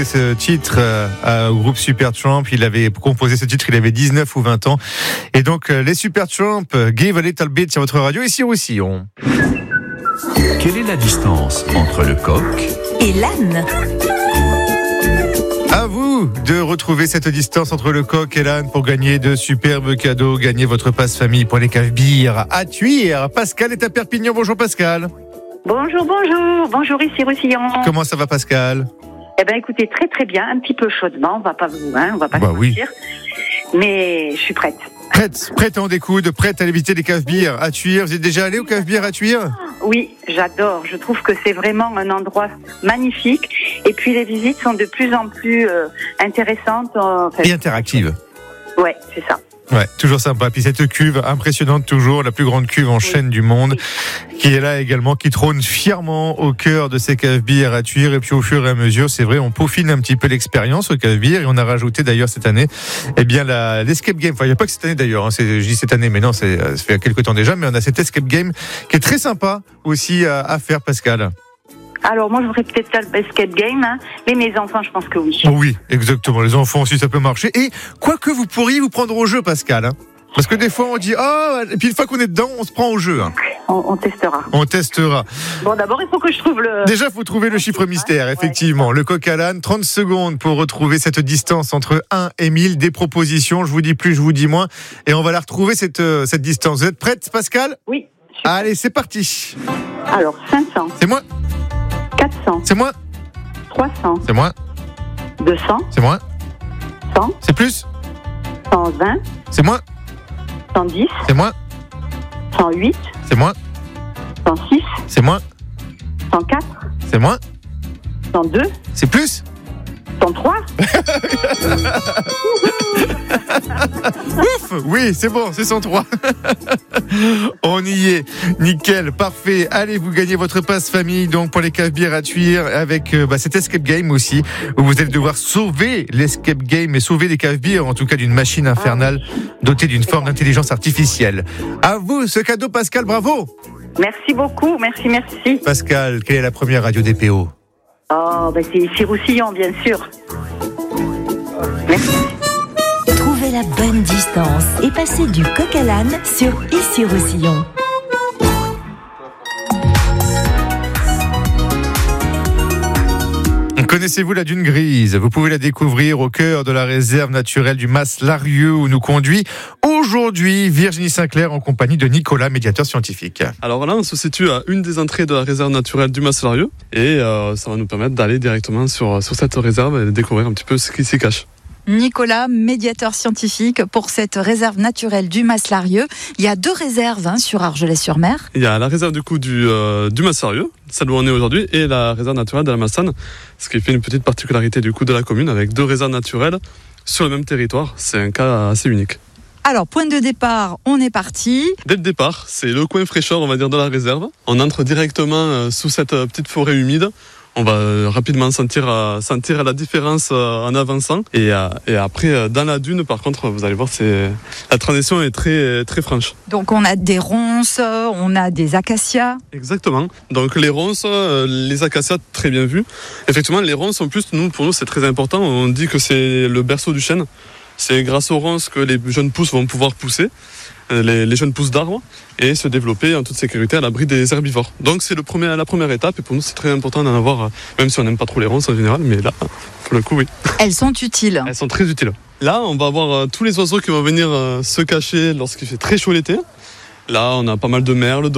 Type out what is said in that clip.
Ce titre au groupe Supertramp, il avait composé ce titre, il avait 19 ou 20 ans. Et donc les Supertramp, Give a Little Bit sur votre radio ici aussi. Quelle est la distance entre le coq et l'âne? À vous de retrouver cette distance entre le coq et l'âne pour gagner de superbes cadeaux. Gagner votre passe famille pour les caves bières à Thuir. Pascal est à Perpignan. Bonjour Pascal. Bonjour, bonjour. Bonjour ici Roussillon. Comment ça va Pascal? Eh ben écoutez, très très bien, un petit peu chaudement, on va pas se mentir. Oui. Mais je suis prête. Prête à en découdre, prête à éviter les caves bières à Thuir. Vous êtes déjà allé aux caves bières à Thuir? Oui, j'adore. Je trouve que c'est vraiment un endroit magnifique. Et puis les visites sont de plus en plus intéressantes. Et interactives. Ouais, c'est ça. Ouais, toujours sympa. Puis cette cuve impressionnante toujours, la plus grande cuve en chêne du monde, qui est là également, qui trône fièrement au cœur de ces caves bières à Thuir. Et puis au fur et à mesure, c'est vrai, on peaufine un petit peu l'expérience aux caves bières. Et on a rajouté d'ailleurs cette année, l'escape game. Enfin, il n'y a pas que cette année d'ailleurs, je dis cette année, mais non, ça fait quelques temps déjà. Mais on a cet escape game qui est très sympa aussi à faire, Pascal. Alors moi, je voudrais peut-être faire l'escape game, mais mes enfants, je pense que oui. Oui, exactement. Les enfants aussi, ça peut marcher. Et quoique vous pourriez vous prendre au jeu, Pascal. Parce que des fois, on dit et puis une fois qu'on est dedans, on se prend au jeu. On testera. On testera. Bon, d'abord, il faut que je trouve le... Déjà, il faut trouver le chiffre mystère, effectivement. Ouais. Le coq à l'âne, 30 secondes pour retrouver cette distance entre 1 et 1000. Des propositions, je vous dis plus, je vous dis moins. Et on va la retrouver, cette distance. Vous êtes prête, Pascal? Oui. Allez, c'est parti. Alors, 500. C'est moi. 400. C'est moi. 300. C'est moi. 200. C'est moi. 100. C'est plus. 120. C'est moi. 110. C'est moi. 108. C'est moi. 106. C'est moi. 104. C'est moi. 102. C'est plus. 103. Ouf, oui, c'est bon, c'est 103. On y est, nickel, parfait. Allez, vous gagnez votre passe famille donc pour les caves bières à Thuir avec cet escape game aussi où vous allez devoir sauver l'escape game et sauver les caves bières, en tout cas d'une machine infernale dotée d'une forme d'intelligence artificielle. À vous ce cadeau, Pascal, bravo. Merci beaucoup, merci. Pascal, quelle est la première radio DPO? C'est ici Roussillon, bien sûr. Merci. Trouvez la bonne distance et passez du coq à l'âne sur Ici Roussillon. Connaissez-vous la dune grise? Vous pouvez la découvrir au cœur de la réserve naturelle du Mas-Larieux où nous conduit aujourd'hui Virginie Sinclair en compagnie de Nicolas, médiateur scientifique. Alors là, on se situe à une des entrées de la réserve naturelle du Mas-Larieux et ça va nous permettre d'aller directement sur cette réserve et découvrir un petit peu ce qui s'y cache. Nicolas, médiateur scientifique pour cette réserve naturelle du Mas-Larieux. Il y a 2 réserves sur Argelès-sur-Mer. Il y a la réserve du Mas-Larieux, celle où on est aujourd'hui, et la réserve naturelle de la Massane, ce qui fait une petite particularité de la commune avec 2 réserves naturelles sur le même territoire. C'est un cas assez unique. Alors, point de départ, on est parti. Dès le départ, c'est le coin fraîcheur, on va dire, de la réserve. On entre directement sous cette petite forêt humide. On va rapidement sentir la différence en avançant. Et après, dans la dune, par contre, vous allez voir, la transition est très, très franche. Donc, on a des ronces, on a des acacias. Exactement. Donc, les ronces, les acacias, très bien vu. Effectivement, les ronces, en plus, pour nous, c'est très important. On dit que c'est le berceau du chêne. C'est grâce aux ronces que les jeunes pousses vont pouvoir pousser. Les jeunes pousses d'arbres et se développer en toute sécurité à l'abri des herbivores. Donc c'est la première étape et pour nous c'est très important d'en avoir, même si on n'aime pas trop les ronces en général, mais là, pour le coup, oui. Elles sont utiles. Elles sont très utiles. Là, on va avoir tous les oiseaux qui vont venir se cacher lorsqu'il fait très chaud l'été. Là, on a pas mal de merles,